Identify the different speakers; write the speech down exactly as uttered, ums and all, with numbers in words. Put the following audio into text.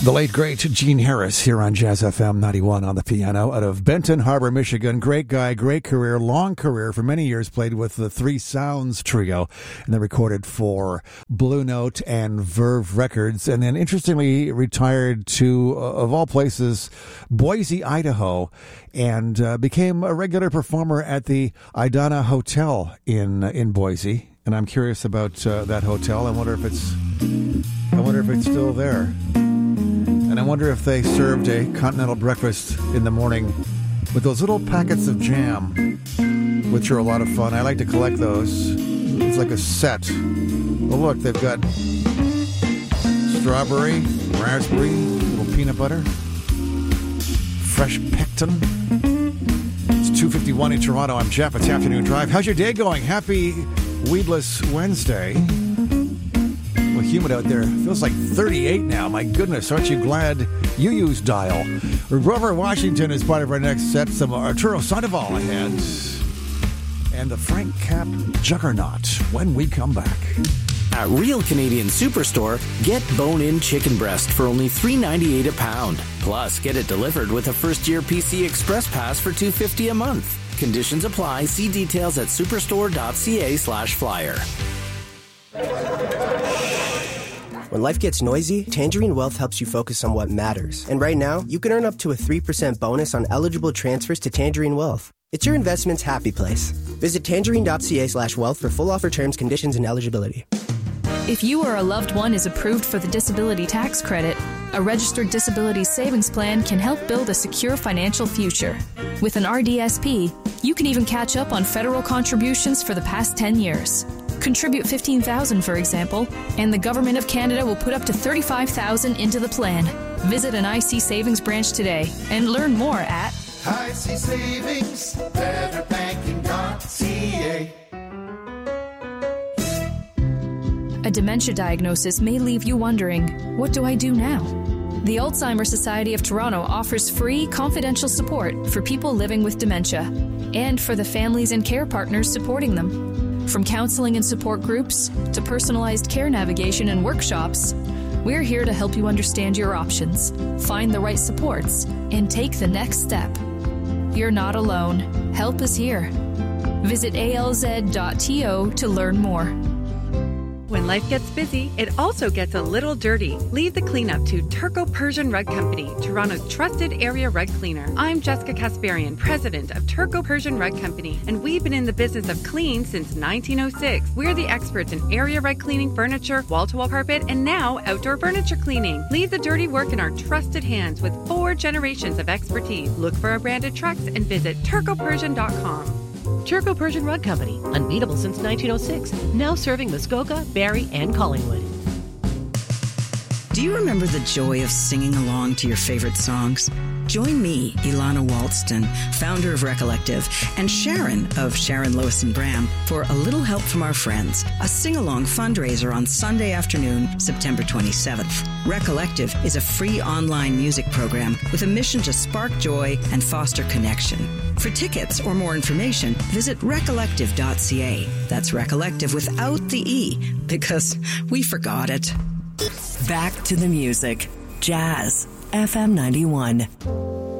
Speaker 1: The late, great Gene Harris here on Jazz F M ninety-one on the piano out of Benton Harbor, Michigan. Great guy, great career, long career. For many years played with the Three Sounds Trio, and they recorded for Blue Note and Verve Records. And then, interestingly, retired to, uh, of all places, Boise, Idaho, and uh, became a regular performer at the Idana Hotel in uh, in Boise. And I'm curious about uh, that hotel. I wonder if it's, I wonder if it's still there. And I wonder if they served a continental breakfast in the morning with those little packets of jam, which are a lot of fun. I like to collect those. It's like a set. Oh, look, they've got strawberry, raspberry, little peanut butter, fresh pectin. It's two fifty-one in Toronto. I'm Jeff. It's Afternoon Drive. How's your day going? Happy Weedless Wednesday. Well, humid out there. Feels like thirty-eight now. My goodness, aren't you glad you used Dial? Grover Washington is part of our next set. Some Arturo Sandoval ahead. And the Frank Cap Juggernaut when we come back.
Speaker 2: At Real Canadian Superstore, get bone-in chicken breast for only three dollars and ninety-eight cents a pound. Plus, get it delivered with a first-year P C Express Pass for two dollars and fifty cents a month. Conditions apply. See details at superstore.ca slash flyer.
Speaker 3: When life gets noisy, Tangerine Wealth helps you focus on what matters. And right now, you can earn up to a three percent bonus on eligible transfers to Tangerine Wealth. It's your investment's happy place. Visit tangerine.ca slash wealth for full offer terms, conditions, and eligibility.
Speaker 4: If you or a loved one is approved for the disability tax credit, a registered disability savings plan can help build a secure financial future. With an R D S P, you can even catch up on federal contributions for the past ten years. Contribute fifteen thousand dollars, for example, and the Government of Canada will put up to thirty-five thousand dollars into the plan. Visit an I C Savings branch today and learn more at
Speaker 5: I C Savings, better banking dot c a.
Speaker 4: A dementia diagnosis may leave you wondering, what do I do now? The Alzheimer's Society of Toronto offers free, confidential support for people living with dementia and for the families and care partners supporting them. From counseling and support groups to personalized care navigation and workshops, we're here to help you understand your options, find the right supports, and take the next step. You're not alone. Help is here. Visit a l z dot t o to learn more.
Speaker 6: When life gets busy, it also gets a little dirty. Leave the cleanup to Turco Persian Rug Company, Toronto's trusted area rug cleaner. I'm Jessica Kasparian, president of Turco Persian Rug Company, and we've been in the business of clean since nineteen oh six. We're the experts in area rug cleaning, furniture, wall-to-wall carpet, and now outdoor furniture cleaning. Leave the dirty work in our trusted hands with four generations of expertise. Look for our branded trucks and visit turco persian dot com.
Speaker 7: Turco Persian Rug Company, unbeatable since nineteen oh six, now serving Muskoka, Barrie, and Collingwood.
Speaker 8: Do you remember the joy of singing along to your favorite songs? Join me, Ilana Walston, founder of Recollective, and Sharon of Sharon, Lois and Bram for A Little Help from Our Friends, a sing-along fundraiser on Sunday afternoon, September twenty-seventh. Recollective is a free online music program with a mission to spark joy and foster connection. For tickets or more information, visit recollective dot c a. That's Recollective without the E, because we forgot it.
Speaker 9: Back to the music. Jazz F M ninety-one.